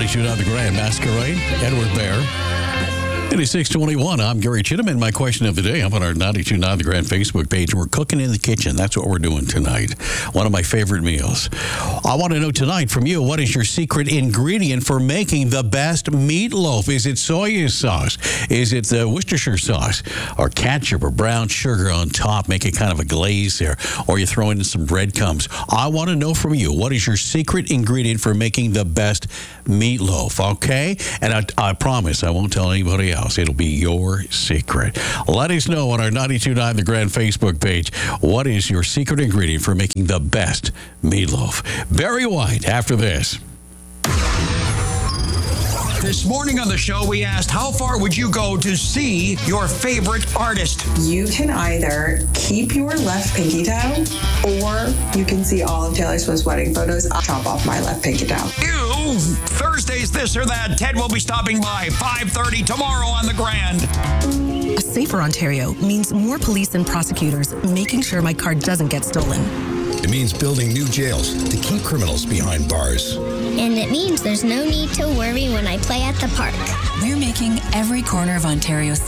92.9 The Grand Masquerade, Edward Bear. It is 6:21. I'm Gary Chittiman. My question of the day, I'm on our 92.9 The Grand Facebook page. We're cooking in the kitchen. That's what we're doing tonight. One of my favorite meals. I want to know tonight from you, what is your secret ingredient for making the best meatloaf? Is it soy sauce? Is it the Worcestershire sauce? Or ketchup or brown sugar on top? Make it kind of a glaze there. Or you throw in some breadcrumbs. I want to know from you, what is your secret ingredient for making the best meatloaf? Okay? And I promise I won't tell anybody else. It'll be your secret. Let us know on our 92.9 The Grand Facebook page, what is your secret ingredient for making the best meatloaf? Barry White after this. This morning on the show, we asked, how far would you go to see your favorite artist? You can either keep your left pinky toe, or you can see all of Taylor Swift's wedding photos. I'll chop off my left pinky toe. Ew! Thursdays, this or that. Ted will be stopping by 5:30 tomorrow on the Grand. A safer Ontario means more police and prosecutors making sure my car doesn't get stolen. It means building new jails to keep criminals behind bars. And it means there's no need to worry when I play at the park. We're making every corner of Ontario